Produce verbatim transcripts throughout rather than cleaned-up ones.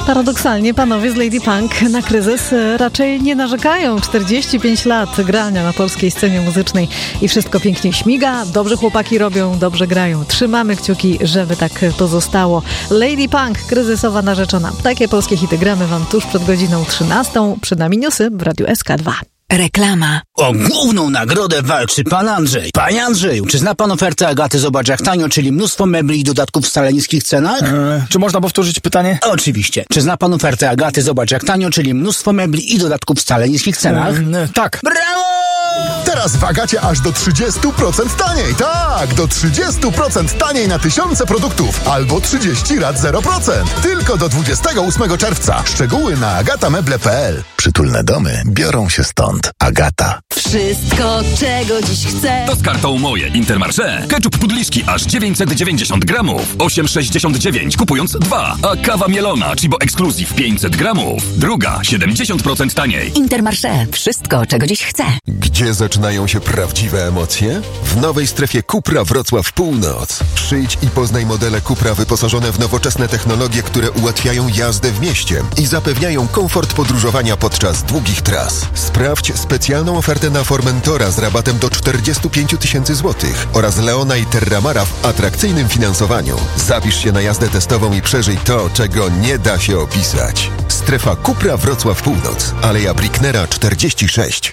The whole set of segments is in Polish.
Paradoksalnie panowie z Lady Punk na kryzys raczej nie narzekają. czterdzieści pięć lat grania na polskiej scenie muzycznej i wszystko pięknie śmiga. Dobrze chłopaki robią, dobrze grają. Trzymamy kciuki, żeby tak pozostało. Lady Punk, kryzysowa narzeczona. Takie polskie hity gramy wam tuż przed godziną trzynastą. Przed nami newsy w Radiu S K dwa. Reklama. O główną nagrodę walczy pan Andrzej. Panie Andrzeju, czy zna pan ofertę Agaty Zobacz jak tanio, czyli mnóstwo mebli i dodatków w wcale niskich cenach? Eee, czy można powtórzyć pytanie? Oczywiście. Czy zna pan ofertę Agaty Zobacz jak tanio, czyli mnóstwo mebli i dodatków w wcale niskich cenach? Eee, tak. Brawo! Teraz w Agacie aż do trzydzieści procent taniej. Tak, do trzydzieści procent taniej na tysiące produktów. Albo trzydzieści rat zero procent. Tylko do dwudziestego ósmego czerwca. Szczegóły na agatameble kropka p l. Przytulne domy biorą się stąd. Agata. Wszystko, czego dziś chcę. To z kartą Moje Intermarché. Ketchup Pudliszki aż dziewięćset dziewięćdziesiąt gramów. osiem sześćdziesiąt dziewięć kupując dwa. A kawa mielona Chibo Exclusive pięćset gramów. Druga siedemdziesiąt procent taniej. Intermarché. Wszystko, czego dziś chcę. Gdzie zaczynają się prawdziwe emocje? W nowej strefie Cupra Wrocław Północ. Przyjdź i poznaj modele Cupra wyposażone w nowoczesne technologie, które ułatwiają jazdę w mieście i zapewniają komfort podróżowania podczas długich tras. Sprawdź specjalną ofertę na Formentora z rabatem do czterdzieści pięć tysięcy złotych oraz Leona i Terramara w atrakcyjnym finansowaniu. Zapisz się na jazdę testową i przeżyj to, czego nie da się opisać. Strefa Cupra Wrocław Północ. Aleja Bricknera czterdzieści sześć.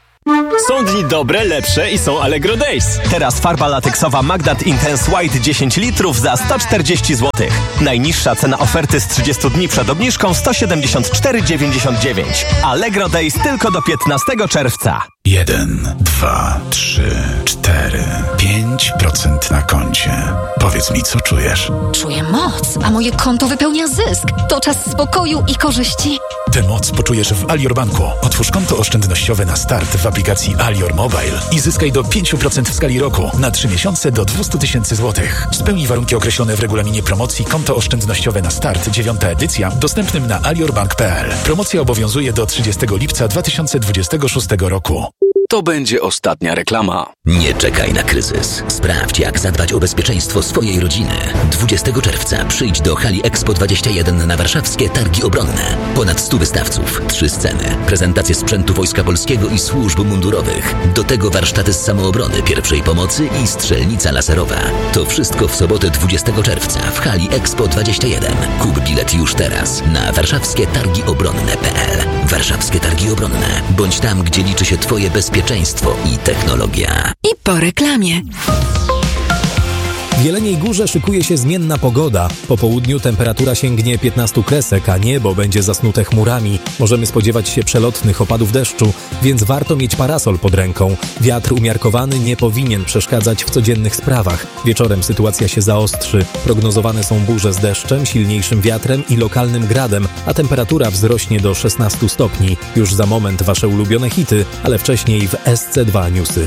Są dni dobre, lepsze i są Allegro Days. Teraz farba lateksowa Magdat Intense White dziesięć litrów za sto czterdzieści złotych. Najniższa cena oferty z trzydziestu dni przed obniżką sto siedemdziesiąt cztery dziewięćdziesiąt dziewięć. Allegro Days tylko do piętnastego czerwca. Jeden, dwa, trzy, cztery, pięć procent na koncie. Powiedz mi, co czujesz? Czuję moc, a moje konto wypełnia zysk. To czas spokoju i korzyści. Tę moc poczujesz w Alior Banku. Otwórz konto oszczędnościowe na start w aplikacji Alior Mobile i zyskaj do pięć procent w skali roku na trzy miesiące do dwieście tysięcy złotych. Spełnij warunki określone w regulaminie promocji Konto oszczędnościowe na start, dziewiąta edycja, dostępnym na aliorbank kropka p l. Promocja obowiązuje do trzydziestego lipca dwa tysiące dwudziestego szóstego roku. To będzie ostatnia reklama. Nie czekaj na kryzys. Sprawdź, jak zadbać o bezpieczeństwo swojej rodziny. dwudziestego czerwca przyjdź do hali Expo dwadzieścia jeden na warszawskie Targi Obronne. Ponad stu wystawców, trzy sceny, prezentacje sprzętu Wojska Polskiego i służb mundurowych. Do tego warsztaty z samoobrony, pierwszej pomocy i strzelnica laserowa. To wszystko w sobotę dwudziestego czerwca w hali Expo dwadzieścia jeden. Kup bilet już teraz na warszawskie targi obronne kropka p l. Warszawskie Targi Obronne. Bądź tam, gdzie liczy się twoje bezpieczeństwo i technologia. I po reklamie. W Jeleniej Górze szykuje się zmienna pogoda. Po południu temperatura sięgnie piętnastu kresek, a niebo będzie zasnute chmurami. Możemy spodziewać się przelotnych opadów deszczu, więc warto mieć parasol pod ręką. Wiatr umiarkowany nie powinien przeszkadzać w codziennych sprawach. Wieczorem sytuacja się zaostrzy. Prognozowane są burze z deszczem, silniejszym wiatrem i lokalnym gradem, a temperatura wzrośnie do szesnastu stopni. Już za moment wasze ulubione hity, ale wcześniej w S C dwa Newsy.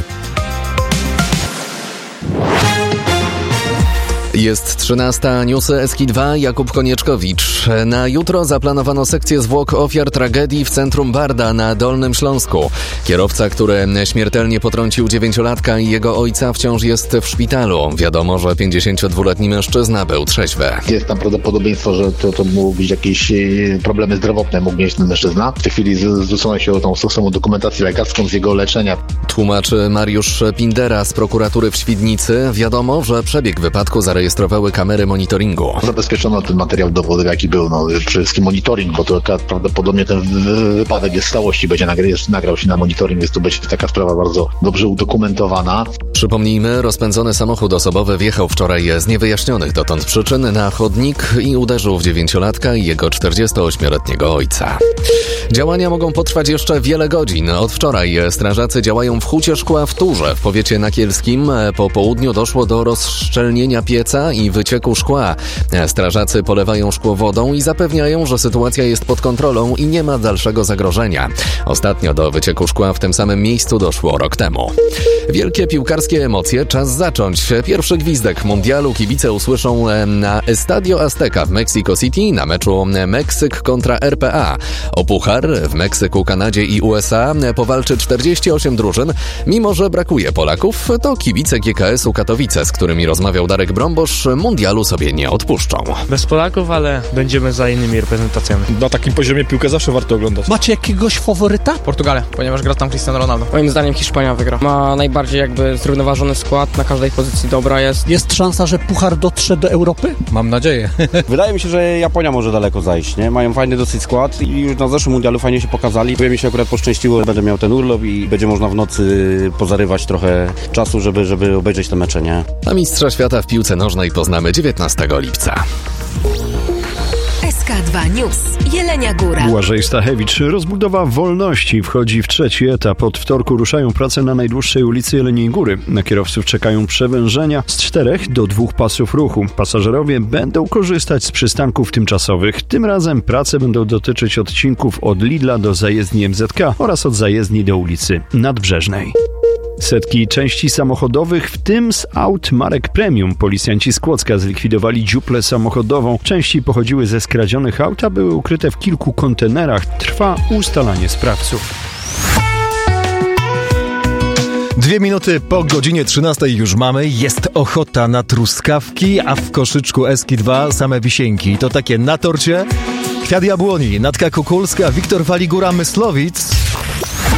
Jest trzynasta, newsy S K dwa, Jakub Konieczkowicz. Na jutro zaplanowano sekcję zwłok ofiar tragedii w centrum Barda na Dolnym Śląsku. Kierowca, który śmiertelnie potrącił dziewięciolatka i jego ojca, wciąż jest w szpitalu. Wiadomo, że pięćdziesięciodwuletni mężczyzna był trzeźwy. Jest tam prawdopodobieństwo, że to, to mogły być jakieś problemy zdrowotne, mógł mieć ten mężczyzna. W tej chwili zwrócono się o tą stosowną dokumentację lekarską z jego leczenia. Tłumaczy Mariusz Pindera z prokuratury w Świdnicy. Wiadomo, że przebieg wypadku zarejestrował rejestrowały kamery monitoringu. Zabezpieczono ten materiał dowodowy, jaki był, no przede wszystkim monitoring, bo to prawdopodobnie ten wypadek jest w całości, będzie nagrał, nagrał się na monitoring, więc to będzie taka sprawa bardzo dobrze udokumentowana. Przypomnijmy, rozpędzony samochód osobowy wjechał wczoraj z niewyjaśnionych dotąd przyczyn na chodnik i uderzył w dziewięciolatka i jego czterdziestoośmioletniego ojca. Działania mogą potrwać jeszcze wiele godzin. Od wczoraj strażacy działają w Hucie Szkła w Turze w powiecie nakielskim. Po południu doszło do rozszczelnienia pieca i wycieku szkła. Strażacy polewają szkło wodą i zapewniają, że sytuacja jest pod kontrolą i nie ma dalszego zagrożenia. Ostatnio do wycieku szkła w tym samym miejscu doszło rok temu. Wielkie piłkarskie emocje, czas zacząć. Pierwszy gwizdek mundialu kibice usłyszą na Estadio Azteca w Mexico City na meczu Meksyk kontra R P A. O puchar w Meksyku, Kanadzie i U S A powalczy czterdzieści osiem drużyn. Mimo że brakuje Polaków, to kibice G K S u Katowice, z którymi rozmawiał Darek Brombosz, tegoż mundialu sobie nie odpuszczą. Bez Polaków, ale będziemy za innymi reprezentacjami. Na takim poziomie piłkę zawsze warto oglądać. Macie jakiegoś faworyta? Portugalia, ponieważ gra tam Cristiano Ronaldo. Moim zdaniem Hiszpania wygra. Ma najbardziej jakby zrównoważony skład, na każdej pozycji dobra jest. Jest szansa, że puchar dotrze do Europy? Mam nadzieję. Wydaje mi się, że Japonia może daleko zajść, nie? Mają fajny dosyć skład i już na zeszłym mundialu fajnie się pokazali. Mi się akurat poszczęściło, że będę miał ten urlop i będzie można w nocy pozarywać trochę czasu, żeby, żeby obejrzeć te mecze, nie? A mistrza świata w piłce nożnej poznamy dziewiętnastego lipca. S K dwa News. Jelenia Góra. Błażej Stachewicz. Rozbudowa Wolności wchodzi w trzeci etap. Od wtorku ruszają prace na najdłuższej ulicy Jeleniej Góry. Na kierowców czekają przewężenia z czterech do dwóch pasów ruchu. Pasażerowie będą korzystać z przystanków tymczasowych. Tym razem prace będą dotyczyć odcinków od Lidla do zajezdni M Z K oraz od zajezdni do ulicy Nadbrzeżnej. Setki części samochodowych, w tym z aut marek premium. Policjanci z Kłodzka zlikwidowali dziuplę samochodową. Części pochodziły ze skradzionych aut, a były ukryte w kilku kontenerach. Trwa ustalanie sprawców. Dwie minuty po godzinie trzynastej już mamy. Jest ochota na truskawki, a w koszyczku S K dwa same wisienki. To takie na torcie. Kwiat Jabłoni, Natka Kukulska, Wiktor Waligura-Myslowic.